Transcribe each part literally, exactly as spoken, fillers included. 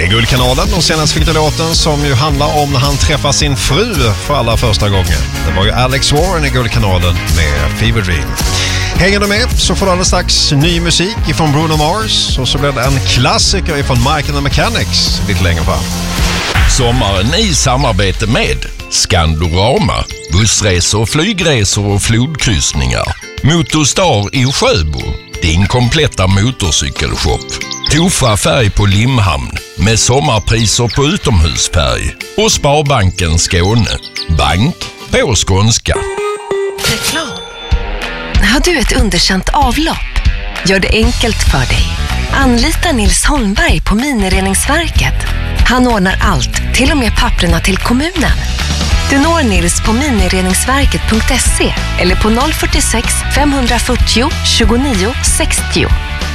är Guldkanalen och senast fick du låten som ju handlar om när han träffar sin fru för allra första gången. Det var ju Alex Warren i Guldkanalen med Fever Dream. Hänger du med så får du alldeles strax ny musik ifrån Bruno Mars och så blir det en klassiker ifrån Mike and the Mechanics lite längre fram. Sommaren i samarbete med Skandorama, bussresor, flygresor och flodkryssningar. Motorstar i Sjöbo, din kompletta motorcykelshop. Tofa färg på Limhamn med sommarpriser på utomhusfärg. Och Sparbanken Skåne, bank på skånska. Reklam. Har du ett underkänt avlopp? Gör det enkelt för dig. Anlita Nils Holmberg på Minireningsverket. Han ordnar allt, till och med papperna till kommunen. Du når Nils på minireningsverket punkt se eller på noll fyrtiosex fem fyrtio tjugonio sextio.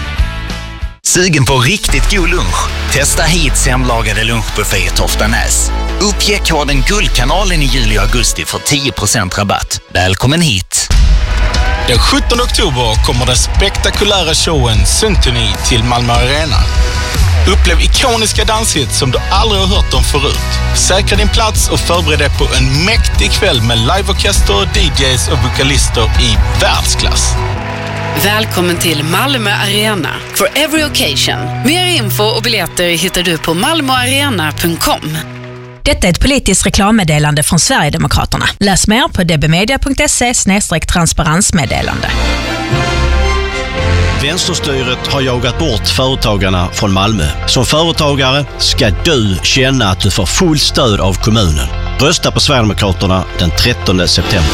Sugen på riktigt god lunch? Testa hit hemlagade lunchbuffé i Toftanäs. Uppge koden Guldkanalen i juli och augusti för tio procent rabatt. Välkommen hit! Den sjuttonde oktober kommer den spektakulära showen Symphony till Malmö Arena. Upplev ikoniska danshits som du aldrig har hört om förut. Säkra din plats och förbered dig på en mäktig kväll med liveorkester, D Js och vokalister i världsklass. Välkommen till Malmö Arena for every occasion. Mer info och biljetter hittar du på malmoarena punkt com. Detta är ett politiskt reklammeddelande från Sverigedemokraterna. Läs mer på dbmedia punkt se slash transparensmeddelande. Vänsterstyret har jagat bort företagarna från Malmö. Som företagare ska du känna att du får full stöd av kommunen. Rösta på Sverigedemokraterna den trettonde september.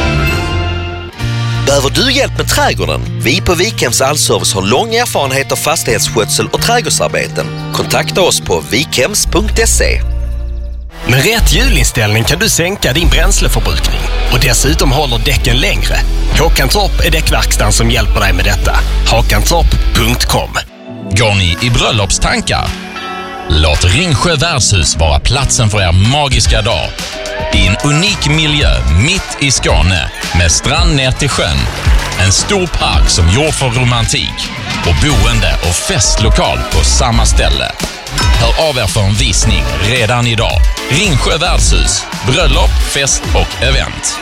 Behöver du hjälp med trädgården? Vi på Vikhems Allservice har lång erfarenhet av fastighetsskötsel och trädgårdsarbeten. Kontakta oss på vikhems punkt se. Med rätt hjulinställning kan du sänka din bränsleförbrukning och dessutom håller däcken längre. Håkantorp är däckverkstan som hjälper dig med detta. hakantorp punkt com. Går ni i bröllopstankar? Låt Ringsjö värdshus vara platsen för er magiska dag. I en unik miljö mitt i Skåne med strand ner till sjön. En stor park som gjord för romantik och boende och festlokal på samma ställe. Hör av er för en visning redan idag. Ringsjö värdshus, bröllop, fest och event.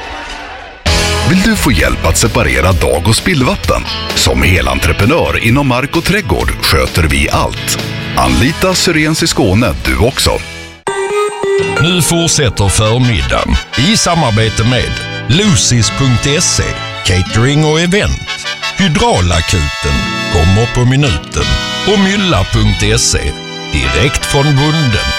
Vill du få hjälp att separera dag- och spillvatten? Som helentreprenör inom mark och trädgård sköter vi allt. Anlita Syrens i Skåne du också. Nu fortsätter förmiddagen i samarbete med Lucis punkt se, catering och event. Hydraulakuten kommer på minuten och mylla punkt se, direkt från bonden.